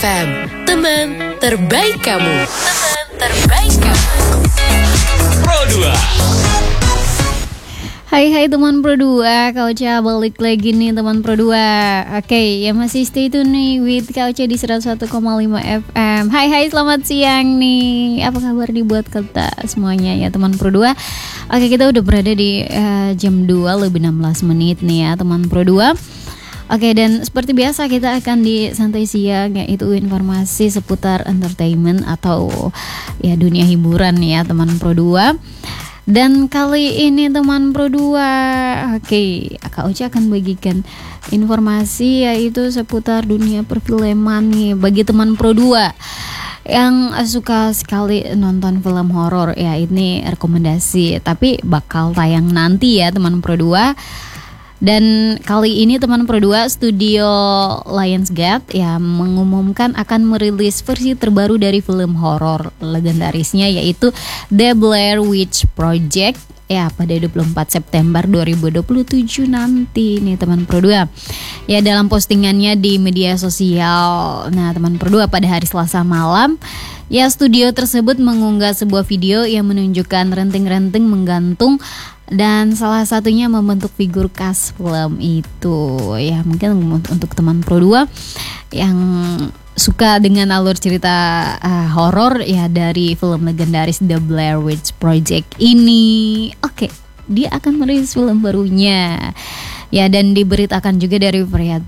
FM, teman terbaik kamu. Teman terbaik kamu. Pro 2. Hai teman Pro 2, Kak Ocha balik lagi nih teman Pro 2. Oke, ya masih stay tune nih with Kak Ocha di 101,5 FM. Hai selamat siang nih. Apa kabar nih buat kita semuanya ya teman Pro 2. Oke, kita udah berada di jam 2 lebih 16 menit nih ya teman Pro 2. Oke, dan seperti biasa kita akan di santai siang, yaitu informasi seputar entertainment atau ya dunia hiburan ya teman Pro 2. Dan kali ini teman Pro 2, Kak Ocha akan bagikan informasi yaitu seputar dunia perfilman nih bagi teman Pro 2 yang suka sekali nonton film horor ya. Ini rekomendasi tapi bakal tayang nanti ya teman Pro 2. Dan kali ini teman Pro 2, studio Lionsgate ya mengumumkan akan merilis versi terbaru dari film horor legendarisnya yaitu The Blair Witch Project ya pada 24 September 2027 nanti nih teman Pro 2. Ya dalam postingannya di media sosial. Nah, teman Pro 2, pada hari Selasa malam ya studio tersebut mengunggah sebuah video yang menunjukkan renting-renting menggantung dan salah satunya membentuk figur khas film itu ya. Mungkin untuk teman Pro 2 yang suka dengan alur cerita horor ya dari film legendaris The Blair Witch Project ini, dia akan merilis film barunya ya. Dan diberitakan juga dari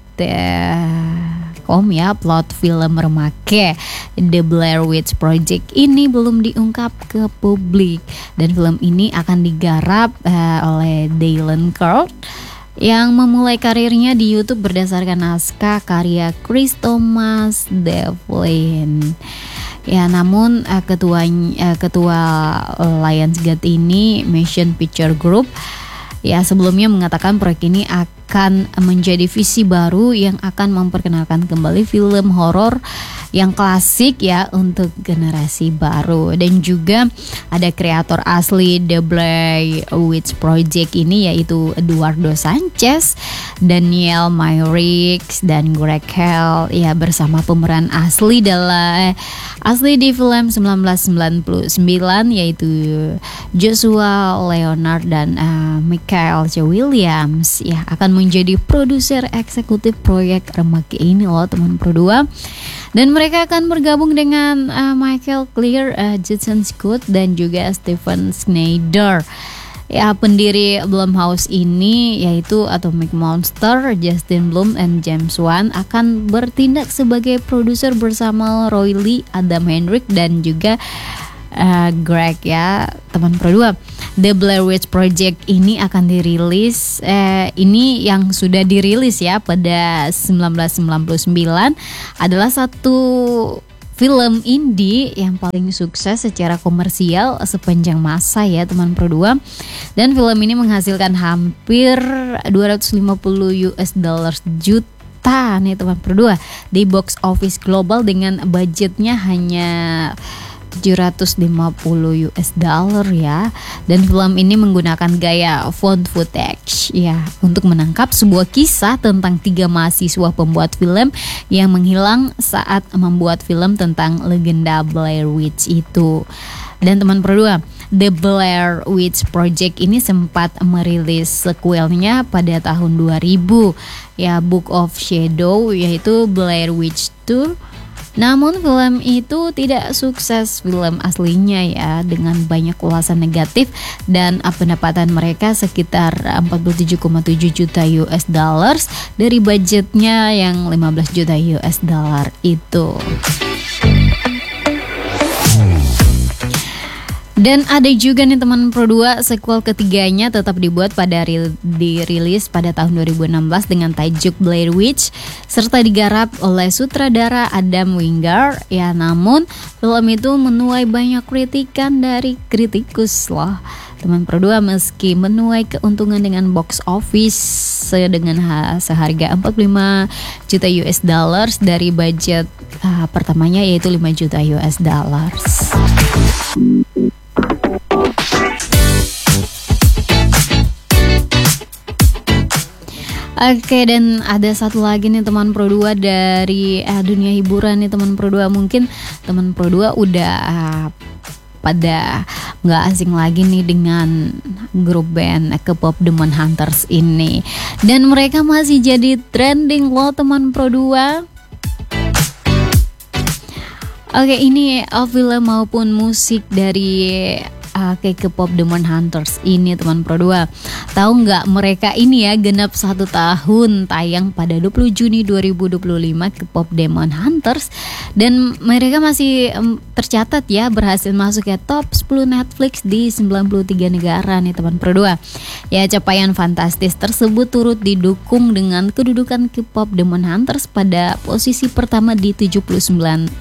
Variety.com ya, plot film remake The Blair Witch Project ini belum diungkap ke publik, dan film ini akan digarap oleh Dylan Kirk yang memulai karirnya di YouTube berdasarkan naskah karya Chris Thomas Devlin. Ya, namun ketua Lionsgate ini, Motion Picture Group, ya sebelumnya mengatakan proyek ini akan menjadi visi baru yang akan memperkenalkan kembali film horor yang klasik ya untuk generasi baru. Dan juga ada kreator asli The Blair Witch Project ini yaitu Eduardo Sanchez, Daniel Myrick dan Greg Hale ya bersama pemeran asli di film 1999 yaitu Joshua Leonard dan Michael C. Williams ya akan menjadi produser eksekutif proyek remake ini loh teman Pro 2. Dan mereka akan bergabung dengan Michael Clear, Jason Scott dan juga Stephen Snyder. Ya, pendiri Blumhouse ini yaitu Atomic Monster, Justin Blum dan James Wan akan bertindak sebagai produser bersama Roy Lee, Adam Hendrick dan juga Greg ya teman Pro 2. The Blair Witch Project ini akan dirilis ini yang sudah dirilis ya pada 1999 adalah satu film indie yang paling sukses secara komersial sepanjang masa ya teman Pro 2. Dan film ini menghasilkan hampir 250 US dollars juta nih teman Pro 2 di box office global dengan budgetnya hanya 750 US dollar ya. Dan film ini menggunakan gaya found footage ya untuk menangkap sebuah kisah tentang 3 mahasiswa pembuat film yang menghilang saat membuat film tentang legenda Blair Witch itu. Dan teman Pro 2, The Blair Witch Project ini sempat merilis sequelnya pada tahun 2000 ya, Book of Shadow yaitu Blair Witch 2. Namun film itu tidak sukses film aslinya ya, dengan banyak ulasan negatif dan pendapatan mereka sekitar 47,7 juta US dollars dari budgetnya yang 15 juta US dollar itu. Dan ada juga nih teman Pro 2, sequel ketiganya tetap dibuat dirilis pada tahun 2016 dengan tajuk Blair Witch serta digarap oleh sutradara Adam Wingard ya. Namun film itu menuai banyak kritikan dari kritikus loh teman Pro 2, meski menuai keuntungan dengan box office dengan seharga 45 juta US dollars dari budget pertamanya yaitu 5 juta US dollars. Oke, dan ada satu lagi nih teman Pro 2 dari dunia hiburan nih teman Pro 2. Mungkin teman Pro 2 udah pada nggak asing lagi nih dengan grup band K-pop Demon Hunters ini. Dan mereka masih jadi trending loh teman Pro 2. Oke, ini film maupun musik dari K-pop Demon Hunters ini teman Pro 2. Tahu nggak mereka ini ya genap 1 tahun tayang pada 20 Juni 2025 K-pop Demon Hunters, dan mereka masih tercatat ya berhasil masuk ke top 10 Netflix di 93 negara nih teman Pro 2. Ya, capaian fantastis tersebut turut didukung dengan kedudukan K-pop Demon Hunters pada posisi pertama di 76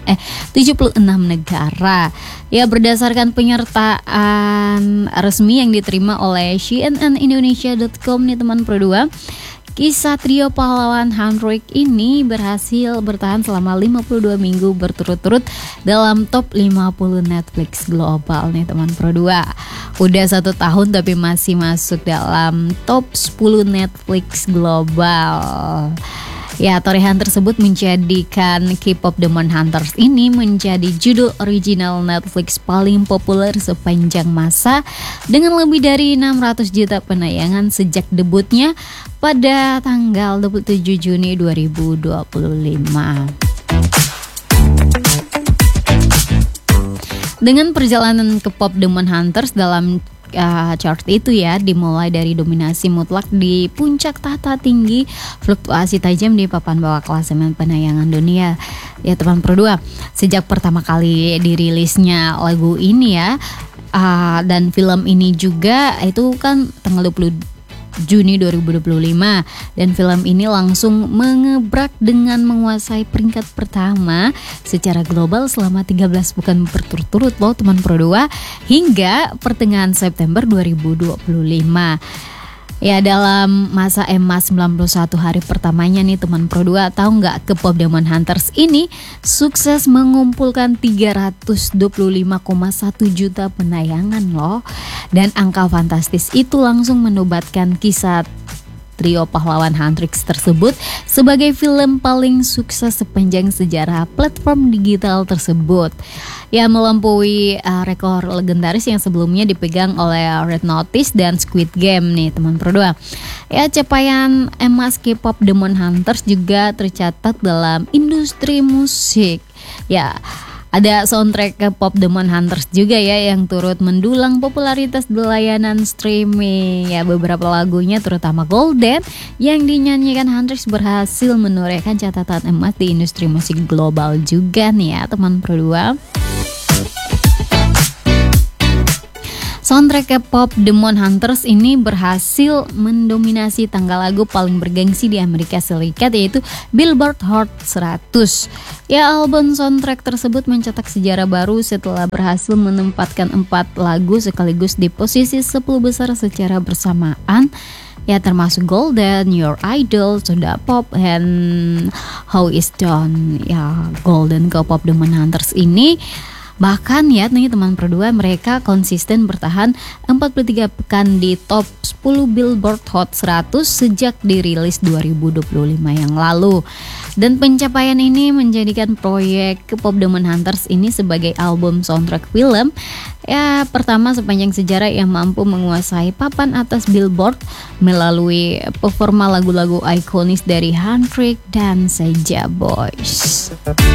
negara. Ya, berdasarkan penyertaan resmi yang diterima oleh cnnindonesia.com nih teman Pro 2, kisah trio pahlawan Handroid ini berhasil bertahan selama 52 minggu berturut-turut dalam top 50 Netflix global nih teman Pro 2. Udah 1 tahun tapi masih masuk dalam top 10 Netflix global. Ya, torehan tersebut menjadikan K-pop Demon Hunters ini menjadi judul original Netflix paling populer sepanjang masa dengan lebih dari 600 juta penayangan sejak debutnya pada tanggal 27 Juni 2025. Dengan perjalanan K-pop Demon Hunters dalam chart itu ya dimulai dari dominasi mutlak di puncak tahta tinggi, fluktuasi tajam di papan bawah klasemen penayangan dunia. Ya teman Pro 2, sejak pertama kali dirilisnya lagu ini ya, dan film ini juga itu kan tanggal 20 Juni 2025, dan film ini langsung mengebrak dengan menguasai peringkat pertama secara global selama 13 bulan berturut-turut loh teman Pro 2 hingga pertengahan September 2025. Ya, dalam masa emas 91 hari pertamanya nih teman Pro 2, tahu nggak K-pop Demon Hunters ini sukses mengumpulkan 325,1 juta penayangan loh. Dan angka fantastis itu langsung menobatkan kisah trio pahlawan Huntrix tersebut sebagai film paling sukses sepanjang sejarah platform digital tersebut. Ya, melampaui rekor legendaris yang sebelumnya dipegang oleh Red Notice dan Squid Game nih teman Pro 2. Ya, capaian emas K-pop Demon Hunters juga tercatat dalam industri musik. Ya, ada soundtrack K-pop Demon Hunters juga ya yang turut mendulang popularitas di layanan streaming. Ya, beberapa lagunya terutama Golden yang dinyanyikan Huntrix berhasil menorehkan catatan emas di industri musik global juga nih ya teman Pro 2. Soundtrack K-pop Demon Hunters ini berhasil mendominasi tanggal lagu paling bergengsi di Amerika Serikat, yaitu Billboard Hot 100. Ya, album soundtrack tersebut mencetak sejarah baru setelah berhasil menempatkan 4 lagu sekaligus di posisi 10 besar secara bersamaan. Ya, termasuk Golden, Your Idol, Soda Pop, and How Is Done. Ya, Golden K-pop Demon Hunters ini bahkan ya nih teman Pro 2, mereka konsisten bertahan 43 pekan di top 10 Billboard Hot 100 sejak dirilis 2025 yang lalu. Dan pencapaian ini menjadikan proyek K-pop Demon Hunters ini sebagai album soundtrack film ya pertama sepanjang sejarah yang mampu menguasai papan atas Billboard melalui performa lagu-lagu ikonis dari Huntrix dan Saja Boys.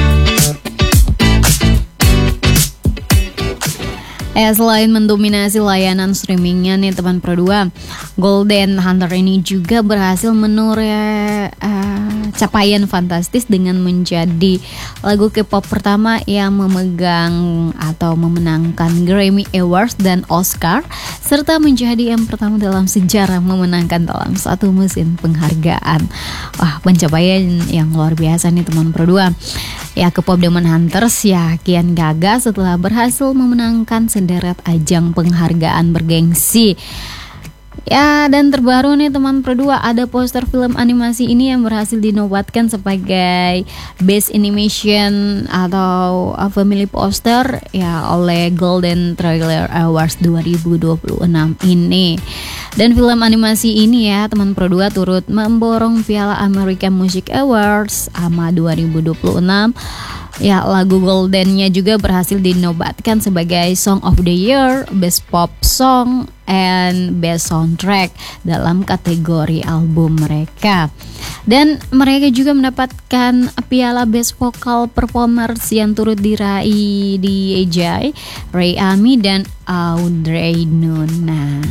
Selain mendominasi layanan streamingnya nih teman Pro 2, Golden Hunter ini juga berhasil menoreh capaian fantastis dengan menjadi lagu K-pop pertama yang memegang atau memenangkan Grammy Awards dan Oscar, serta menjadi yang pertama dalam sejarah memenangkan dalam satu musim penghargaan. Wah, pencapaian yang luar biasa nih teman Pro 2. Ya, K-pop Demon Hunters ya kian gagah setelah berhasil memenangkan sederet ajang penghargaan bergengsi. Ya, dan terbaru nih teman Pro 2, ada poster film animasi ini yang berhasil dinobatkan sebagai Best Animation atau Family Poster ya oleh Golden Trailer Awards 2026 ini. Dan film animasi ini ya teman Pro 2 turut memborong Piala American Music Awards AMA 2026. Ya, lagu Golden-nya juga berhasil dinobatkan sebagai Song of the Year, Best Pop Song, and Best Soundtrack dalam kategori album mereka. Dan mereka juga mendapatkan piala Best Vocal Performers yang turut diraih di AJ, Ray Ami, dan Audrey Nuna.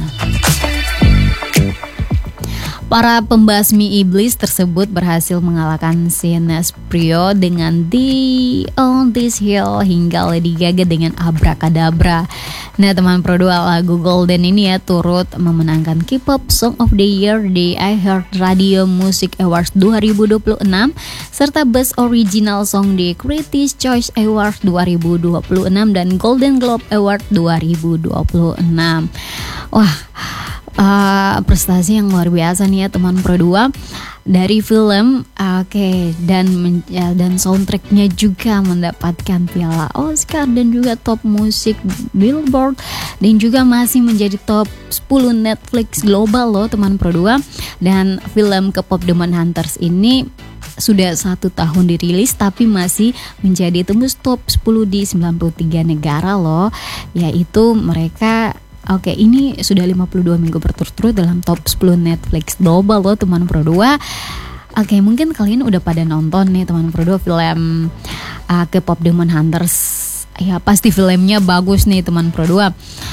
Para pembasmi iblis tersebut berhasil mengalahkan Sienna Prio dengan The On This Hill hingga Lady Gaga dengan Abracadabra. Nah teman Pro 2, lagu Golden ini ya turut memenangkan K-pop Song of the Year di iHeartRadio Music Awards 2026 serta Best Original Song di Critics' Choice Awards 2026 dan Golden Globe Award 2026. Wah, prestasi yang luar biasa nih ya teman Pro 2 dari film. Dan soundtracknya juga mendapatkan piala Oscar dan juga top musik Billboard dan juga masih menjadi top 10 Netflix global loh teman Pro 2. Dan film K-pop Demon Hunters ini sudah 1 tahun dirilis tapi masih menjadi tembus top 10 di 93 negara loh, yaitu mereka ini sudah 52 minggu berturut-turut dalam top 10 Netflix global loh teman Pro 2. Mungkin kalian udah pada nonton nih teman Pro 2 film K-pop Demon Hunters. Ya pasti filmnya bagus nih teman Pro 2.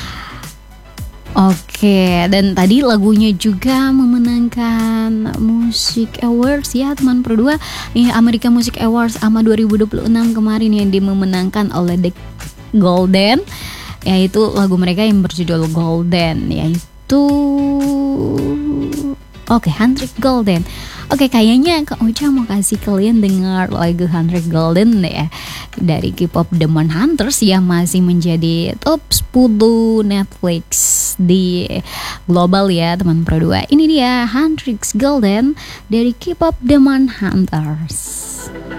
Dan tadi lagunya juga memenangkan Music Awards ya teman Pro 2. American Music Awards AMA 2026 kemarin yang dimemenangkan oleh The Golden, yaitu lagu mereka yang berjudul Golden, yaitu Hundred Golden. Kayaknya Kak Uca mau kasih kalian dengar lagu Hundred Golden ya dari K-pop Demon Hunters yang masih menjadi top 10 Netflix di global ya teman Pro 2. Ini dia Hundred Golden dari K-pop Demon Hunters.